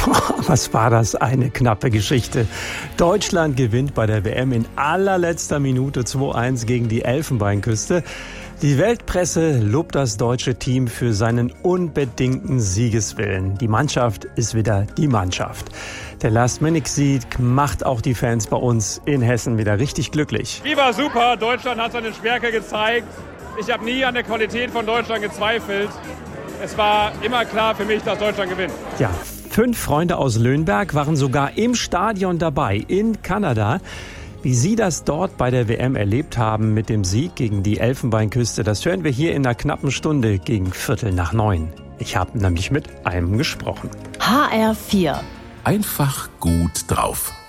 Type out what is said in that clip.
Was war das eine knappe Geschichte. Deutschland gewinnt bei der WM in allerletzter Minute 2-1 gegen die Elfenbeinküste. Die Weltpresse lobt das deutsche Team für seinen unbedingten Siegeswillen. Die Mannschaft ist wieder die Mannschaft. Der Last-Minute-Sieg macht auch die Fans bei uns in Hessen wieder richtig glücklich. Die war super, Deutschland hat seine Stärke gezeigt. Ich habe nie an der Qualität von Deutschland gezweifelt. Es war immer klar für mich, dass Deutschland gewinnt. Ja, 5 Freunde aus Löhnberg waren sogar im Stadion dabei, in Kanada. Wie Sie das dort bei der WM erlebt haben mit dem Sieg gegen die Elfenbeinküste, das hören wir hier in einer knappen Stunde gegen 8:45. Ich habe nämlich mit einem gesprochen. HR4. Einfach gut drauf.